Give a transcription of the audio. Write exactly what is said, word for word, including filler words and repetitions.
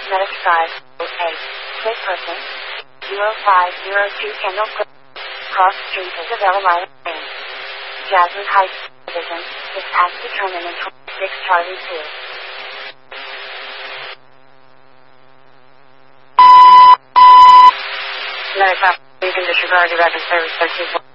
Medic five oh eight. Plate person. zero five zero two Kendall Place. Cross Street Isabella Line. Jasmine Heights Division. Dispatch determined in twenty-six Charlie two. Medic five, you can disregard the record service thirteen.